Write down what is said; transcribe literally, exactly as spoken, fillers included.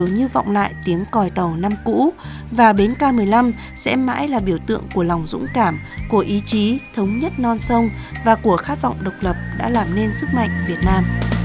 như vọng lại tiếng còi tàu năm cũ, và bến ca mười lăm sẽ mãi là biểu tượng của lòng dũng cảm, của ý chí thống nhất non sông và của khát vọng độc lập đã làm nên sức mạnh Việt Nam.